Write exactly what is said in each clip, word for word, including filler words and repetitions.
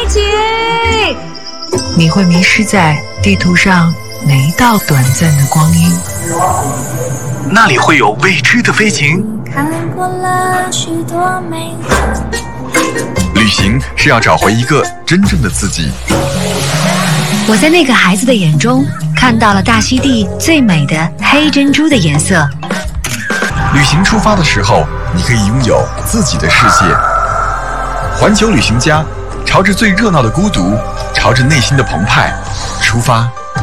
景。你会迷失在地图上哪一道短暂的光阴？ 那里会有未知的飞行。 看过了许多美旅行是要找回一个真正的自己。 我在那个孩子的眼中看到了大溪地最美的黑珍珠的颜色。 旅行出发的时候，你可以拥有自己的世界。环球旅行家，朝着最热闹的孤独，朝着内心的澎湃出发。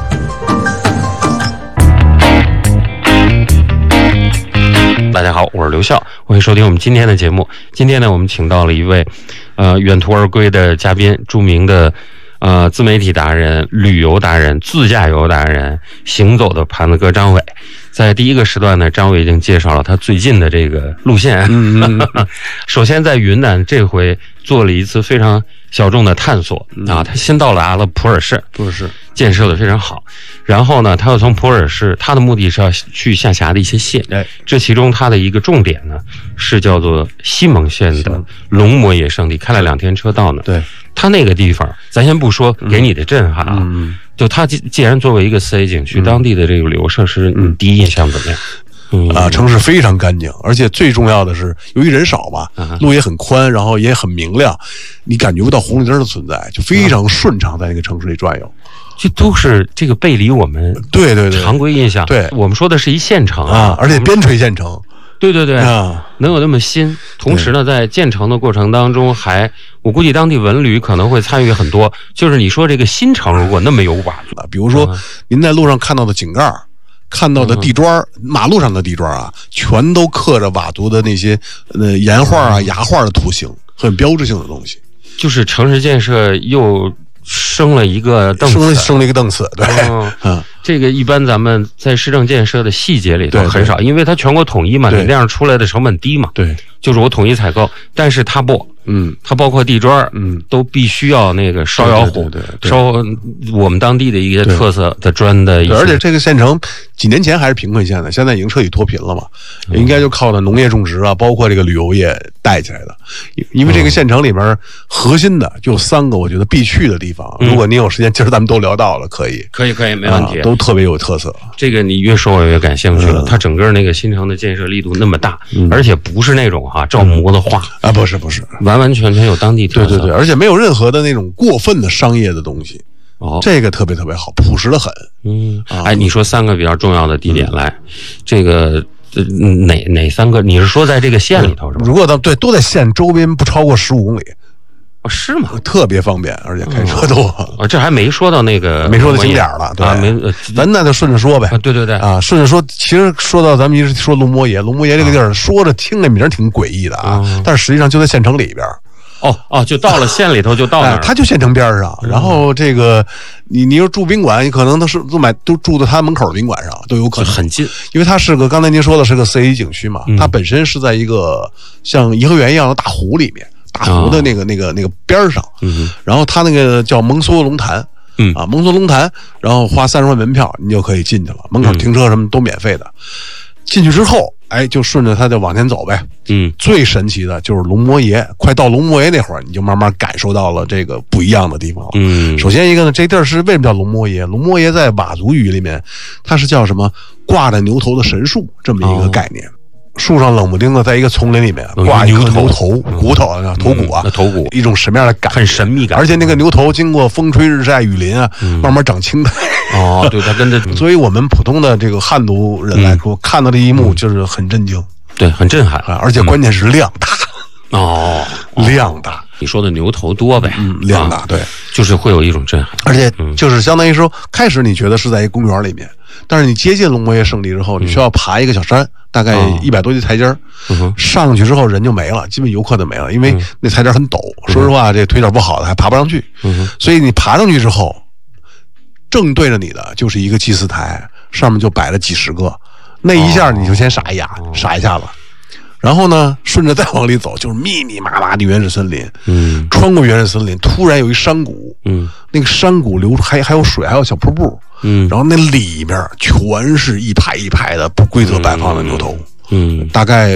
大家好，我是刘笑，欢迎收听我们今天的节目。今天呢，我们请到了一位呃远途而归的嘉宾，著名的呃自媒体达人、旅游达人、自驾游达人、行走的盘子哥张伟。在第一个时段呢，张伟已经介绍了他最近的这个路线。嗯嗯首先在云南这回做了一次非常小众的探索、嗯、啊，他先到了阿拉普洱市， 普洱市建设的非常好。然后呢，他又从普洱市，他的目的是要去下辖的一些县。哎，这其中他的一个重点呢，是叫做西蒙县的龙摩野圣地，开了两天车到呢。对，他那个地方，咱先不说给你的震撼啊。嗯嗯就它既既然作为一个四 A 景区，嗯、当地的这个旅游设施，你第一印象怎么样？ 嗯啊，城市非常干净，而且最重要的是，由于人少嘛，啊、路也很宽，然后也很明亮，你感觉不到红绿灯的存在，就非常顺畅在那个城市里转悠。 这都是这个背离我们对对对常规印象。 对， 我们说的是一县城啊，而且边陲县城。 对对对啊，能有那么新，同时呢，在建成的过程当中还，我估计当地文旅可能会参与很多。就是你说这个新城如果那么有瓦族， 比如说您在路上看到的井盖、看到的地砖、马路上的地砖啊，全都刻着佤族的那些呃岩画啊、崖画的图形，很标志性的东西。 就是城市建设又生了一个档次， 生了生了一个档次，对， 嗯，嗯这个一般咱们在市政建设的细节里头很少，因为它全国统一嘛，你那样出来的成本低嘛，对，就是我统一采购，但是它不，嗯，它包括地砖，嗯，都必须要那个烧窑户，对，烧我们当地的一些特色的砖的一些， 而且这个县城几年前还是贫困县的，现在已经彻底脱贫了嘛，嗯、应该就靠的农业种植啊，包括这个旅游业带起来的，因为这个县城里边核心的就有三个，我觉得必去的地方，嗯、如果您有时间，今儿咱们都聊到了，可以， 可以，可以，没问题， 啊、都特别有特色。 这个你越说我越感兴趣了。嗯、它整个那个新城的建设力度那么大，嗯、而且不是那种哈照模子画、 嗯、啊，不是不是， 完完全全有当地特色。 对对对，而且没有任何的那种过分的商业的东西。哦，这个特别特别好，朴实的很。 嗯，哎，你说三个比较重要的地点来，嗯、这个。哪哪三个？你是说在这个县里头是吧？ 如果到对都在县周边不超过十五公里， 哦，是吗？ 特别方便，而且开车多。 哦，这还没说到那个没说到景点了，对， 啊、没，呃、 咱那就顺着说呗。 啊、对对对， 啊，顺着说。其实说到咱们一直说龙摩野，龙摩野这个地儿，啊、说着听这名挺诡异的啊，嗯、但是实际上就在县城里边。 哦哦，就到了县里头，就到那儿、 哎，他就县城边上。然后这个，你你要住宾馆，你可能都是都买都住在他门口的宾馆上都有可能， 很近。 因为它是个刚才您说的是个四 A 景区嘛，嗯、它本身是在一个像颐和园一样的大湖里面，大湖的那个、哦、那个那个边上。嗯，然后它那个叫蒙梭龙潭。嗯啊，蒙梭龙潭，然后花三十块门票，你就可以进去了，门口停车什么都免费的。嗯、进去之后。哎，就顺着它就往前走呗。嗯，最神奇的就是龙摩野，快到龙摩野那会儿，你就慢慢感受到了这个不一样的地方了。嗯，首先一个呢，这地儿是为什么叫龙摩野？龙摩野在佤族语里面，它是叫什么？挂着牛头的神树这么一个概念。哦、树上冷不丁的，在一个丛林里面挂一颗牛头，嗯、骨头啊，头骨啊， 嗯、头骨， 一种什么样的感觉？ 很神秘感。 而且那个牛头经过风吹日晒雨淋啊，嗯、慢慢长青苔。 哦，对，它跟着。 作为我们普通的这个汉族人来说，嗯、看到这一幕就是很震惊。 对，很震撼， 而且关键是量大。 嗯、哦， 量大。 你说的牛头多呗？ 嗯，量大，对， 就是会有一种震撼。 而且就是相当于说，开始你觉得是在一公园里面，但是你接近龙摩野圣地之后，你需要爬一个小山，大概一百多级台阶儿，嗯、上去之后人就没了，基本游客就没了，因为那台阶很陡。嗯、说实话，这腿脚不好的还爬不上去。嗯、所以你爬上去之后，正对着你的就是一个祭祀台，上面就摆了几十个。那一下你就先傻一哑，哦、傻一下子，然后呢，顺着再往里走，就是密密麻麻的原始森林。嗯，穿过原始森林，突然有一山谷。嗯，那个山谷流出还还有水，还有小瀑布。嗯，然后那里面全是一排一排的不规则摆放的牛头。嗯，大概